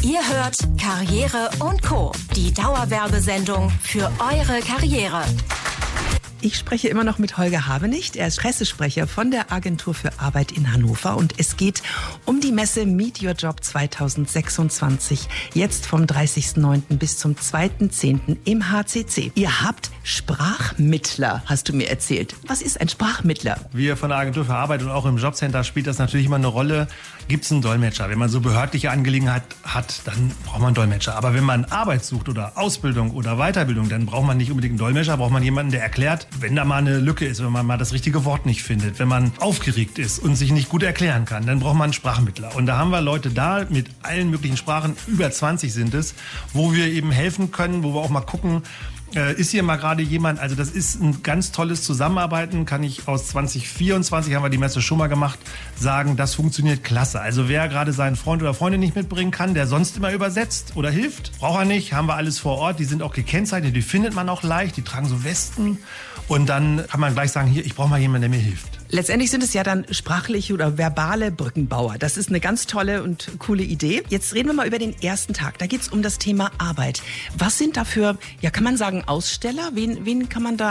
Ihr hört Karriere & Co., die Dauerwerbesendung für eure Karriere. Ich spreche immer noch mit Holger Habenicht. Er ist Pressesprecher von der Agentur für Arbeit in Hannover. Und es geht um die Messe Meet Your Job 2026. Jetzt vom 30.09. bis zum 2.10. im HCC. Ihr habt Sprachmittler, hast du mir erzählt. Was ist ein Sprachmittler? Wir von der Agentur für Arbeit und auch im Jobcenter spielt das natürlich immer eine Rolle. Gibt es einen Dolmetscher? Wenn man so behördliche Angelegenheiten hat, dann braucht man einen Dolmetscher. Aber wenn man Arbeit sucht oder Ausbildung oder Weiterbildung, dann braucht man nicht unbedingt einen Dolmetscher, braucht man jemanden, der erklärt, wenn da mal eine Lücke ist, wenn man mal das richtige Wort nicht findet, wenn man aufgeregt ist und sich nicht gut erklären kann, dann braucht man einen Sprachmittler. Und da haben wir Leute da mit allen möglichen Sprachen, über 20 sind es, wo wir eben helfen können, wo wir auch mal gucken, ist hier mal gerade jemand, also das ist ein ganz tolles Zusammenarbeiten, kann ich aus 2024, haben wir die Messe schon mal gemacht, sagen, das funktioniert klasse. Also wer gerade seinen Freund oder Freundin nicht mitbringen kann, der sonst immer übersetzt oder hilft, braucht er nicht, haben wir alles vor Ort, die sind auch gekennzeichnet, die findet man auch leicht, die tragen so Westen und dann kann man gleich sagen, hier, ich brauche mal jemanden, der mir hilft. Letztendlich sind es ja dann sprachliche oder verbale Brückenbauer. Das ist eine ganz tolle und coole Idee. Jetzt reden wir mal über den ersten Tag. Da geht es um das Thema Arbeit. Was sind da für, ja, kann man sagen, Aussteller? Auf wen kann man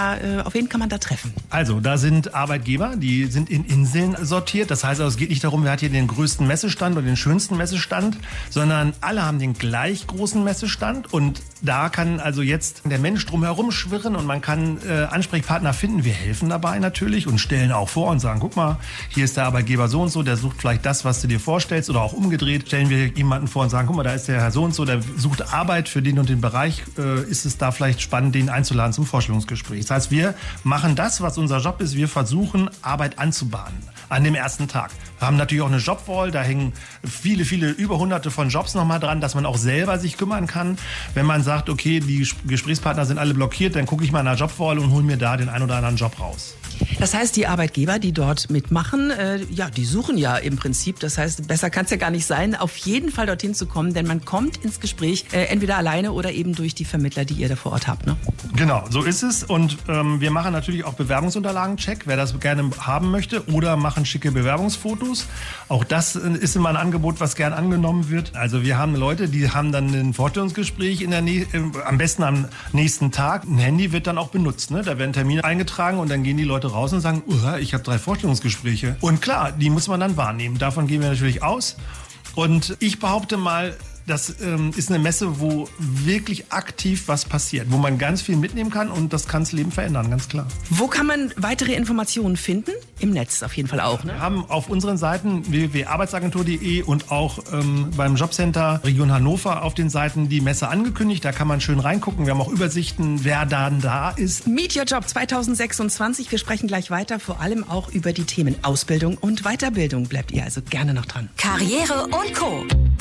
da treffen? Also, da sind Arbeitgeber, die sind in Inseln sortiert. Das heißt, es geht nicht darum, wer hat hier den größten Messestand oder den schönsten Messestand, sondern alle haben den gleich großen Messestand. Und da kann also jetzt der Mensch drumherum schwirren und man kann Ansprechpartner finden. Wir helfen dabei natürlich und stellen auch vor und sagen, guck mal, hier ist der Arbeitgeber so und so, der sucht vielleicht das, was du dir vorstellst, oder auch umgedreht stellen wir jemanden vor und sagen, guck mal, da ist der Herr so und so, der sucht Arbeit für den und den Bereich, ist es da vielleicht spannend, den einzuladen zum Vorstellungsgespräch. Das heißt, wir machen das, was unser Job ist, wir versuchen, Arbeit anzubahnen an dem ersten Tag. Wir haben natürlich auch eine Jobwall, da hängen viele, über hunderte von Jobs nochmal dran, dass man auch selber sich kümmern kann. Wenn man sagt, okay, die Gesprächspartner sind alle blockiert, dann gucke ich mal in der Jobwall und hole mir da den ein oder anderen Job raus. Das heißt, die Arbeitgeber, die dort mitmachen, die suchen ja im Prinzip. Das heißt, besser kann es ja gar nicht sein, auf jeden Fall dorthin zu kommen, denn man kommt ins Gespräch entweder alleine oder eben durch die Vermittler, die ihr da vor Ort habt, ne? Genau, so ist es. Und wir machen natürlich auch Bewerbungsunterlagen-Check, wer das gerne haben möchte, oder machen schicke Bewerbungsfotos. Auch das ist immer ein Angebot, was gern angenommen wird. Also wir haben Leute, die haben dann ein Vorstellungsgespräch am besten am nächsten Tag. Ein Handy wird dann auch benutzt, ne? Da werden Termine eingetragen und dann gehen die Leute raus und sagen, ich habe 3 Vorstellungsgespräche. Und klar, die muss man dann wahrnehmen. Davon gehen wir natürlich aus. Und ich behaupte mal, das ist eine Messe, wo wirklich aktiv was passiert, wo man ganz viel mitnehmen kann und das kann das Leben verändern, ganz klar. Wo kann man weitere Informationen finden? Im Netz auf jeden Fall auch, ne? Wir haben auf unseren Seiten www.arbeitsagentur.de und auch beim Jobcenter Region Hannover auf den Seiten die Messe angekündigt. Da kann man schön reingucken. Wir haben auch Übersichten, wer dann da ist. Meet Your Job 2026. Wir sprechen gleich weiter, vor allem auch über die Themen Ausbildung und Weiterbildung. Bleibt ihr also gerne noch dran. Karriere & Co.